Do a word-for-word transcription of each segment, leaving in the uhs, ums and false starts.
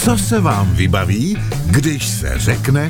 Co se vám vybaví, když se řekne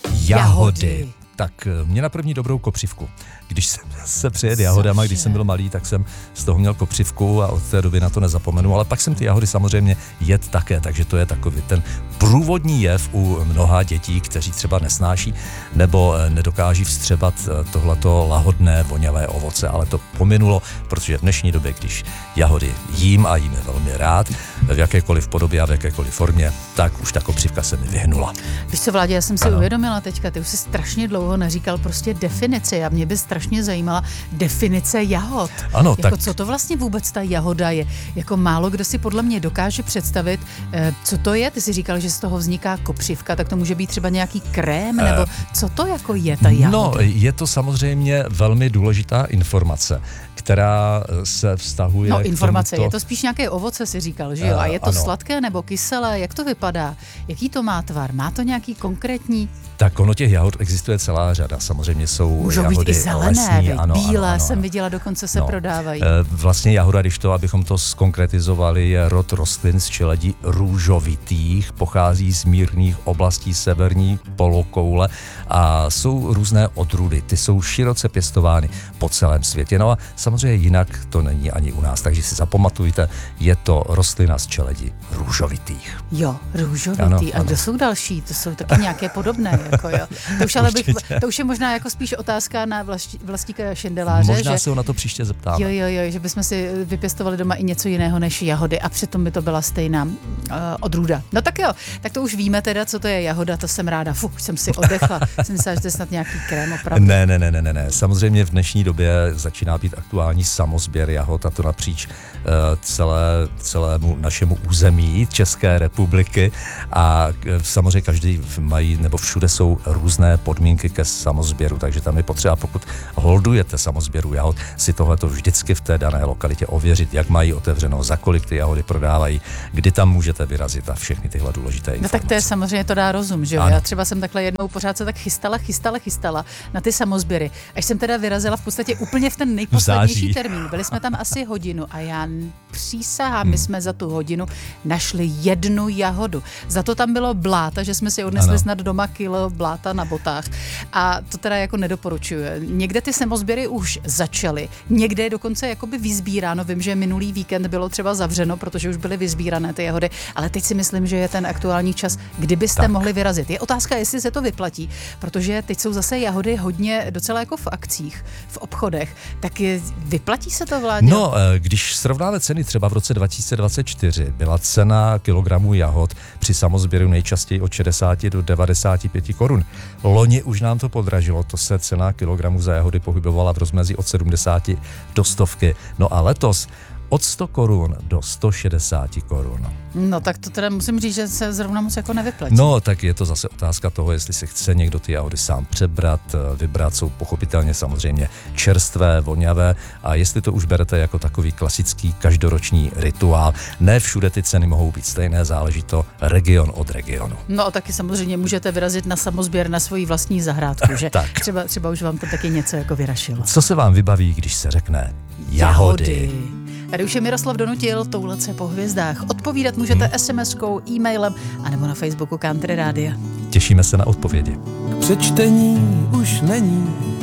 jahody? Tak mě na první dobrou kopřivku. Když jsem se přejet jahodama, když jsem byl malý, tak jsem z toho měl kopřivku a od té doby na to nezapomenu, ale pak jsem ty jahody samozřejmě jet také, takže to je takový ten průvodní jev u mnoha dětí, kteří třeba nesnáší nebo nedokáží vstřebat tohleto lahodné, voňavé ovoce, ale to pominulo, protože v dnešní době, když jahody jím a jím je velmi rád, v jakékoliv podobě a v jakékoliv formě, tak už ta kopřivka se mi vyhnula. Víš co, Vládě, já jsem si ano. uvědomila teďka, ty už si strašně dlouho neříkal prostě definici a mě by strašně zajímala definice jahod. Ano, jako tak... co to vlastně vůbec ta jahoda je? Jako málo kdo si podle mě dokáže představit, eh, co to je. Ty jsi říkal, že z toho vzniká kopřivka, tak to může být třeba nějaký krém, nebo uh, co to jako je ta jahoda? No, je to samozřejmě velmi důležitá informace, která se vztahuje No, k informace, tomuto... je to spíš nějaké ovoce, si říkal, že jo? A je to ano. sladké nebo kyselé? Jak to vypadá? Jaký to má tvar? Má to nějaký konkrétní? Tak ono těch jahod existuje celá řada. Samozřejmě jsou Můžou jahody být i zelené, lesní, ano, bílé, ano, ano, jsem ano. viděla, dokonce se no, prodávají. Vlastně jahoda, když to, abychom to zkonkretizovali, je rod rostlin z čeledí růžovitých, pochází z mírných oblastí severní polokoule a jsou různé odrůdy. Ty jsou široce pěstovány po celém světě. No a samozřejmě jinak to není ani u nás, takže si zapamatujte, je to rostlina z čeledí růžovitých. Jo, růžovitý. Ano, a ano. kdo jsou další? To jsou taky nějaké podobné. Jako jo. To, už ale bych, to už je možná jako spíš otázka na vlast, vlastníka šindeláře. Možná že, se ho na to příště zeptáme. Jo, jo, jo, že bychom si vypěstovali doma i něco jiného než jahody a přitom by to byla stejná uh, odrůda. No tak jo, tak to už víme teda, co to je jahoda, to jsem ráda. Fuh, jsem si oddechla. Jsem myslela, že to je snad nějaký krém opravdu. Ne, ne, ne, ne, ne, ne. Samozřejmě v dnešní době začíná být aktuální samosběr jahod a to napříč uh, celé, celému našemu území České republiky a uh, samozřejmě každý mají, nebo všude jsou různé podmínky ke samosběru, takže tam je potřeba, pokud holdujete samosběru jahod, si tohleto vždycky v té dané lokalitě ověřit, jak mají otevřeno, za kolik ty jahody prodávají, kdy tam můžete vyrazit a všechny tyhle důležité informace. No tak to je samozřejmě, to dá rozum, že jo? Ano. Já třeba jsem takhle jednou pořád se tak chystala, chystala, chystala na ty samosběry. Až jsem teda vyrazila v podstatě úplně v ten nejposlednější termín. Byli jsme tam asi hodinu a já přísahám, hmm. my jsme za tu hodinu našli jednu jahodu. Za to tam bylo bláta, že jsme si odnesli ano. snad doma kilo bláta na botách. A to teda jako nedoporučuju. Někde ty samosběry už začaly, někde je dokonce jakoby vyzbíráno. Vím, že minulý víkend bylo třeba zavřeno, protože už byly vyzbírané ty jahody, ale teď si myslím, že je ten aktuální čas, kdybyste tak. mohli vyrazit. Je otázka, jestli se to vyplatí, protože teď jsou zase jahody hodně docela jako v akcích, v obchodech. Tak je, vyplatí se to, Vládě? No, když srovnáme ceny třeba v roce dva tisíce dvacet čtyři, byla cena kilogramu jahod při samosběru nejčastěji od šedesát do devadesát pět korun. Loni už nám to podražilo, to se cena kilogramu za jahody pohybovala v rozmezí od sedmdesát do stovky. No a letos od sto korun do sto šedesát korun. No tak to teda musím říct, že se zrovna moc jako nevyplatí. No tak je to zase otázka toho, jestli si chce někdo ty jahody sám přebrat, vybrat, jsou pochopitelně samozřejmě čerstvé, voňavé a jestli to už berete jako takový klasický každoroční rituál. Ne všude ty ceny mohou být stejné, záleží to region od regionu. No a taky samozřejmě můžete vyrazit na samosběr na svoji vlastní zahrádku, že? Tak. Třeba, třeba už vám to taky něco jako vyrašilo. Co se vám vybaví, když se řekne jahody? jahody. Tady už je Miroslav Donutil, touhle se po hvězdách. Odpovídat můžete hmm. es em eskou, e-mailem anebo na Facebooku Country Rádia. Těšíme se na odpovědi. K přečtení už není